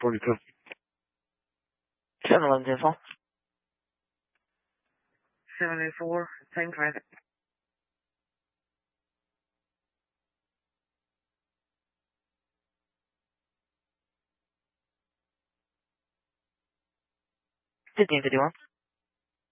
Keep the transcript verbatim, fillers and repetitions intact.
forty-two. seven eleven info. seven eight four, same traffic. fifteen fifty-one.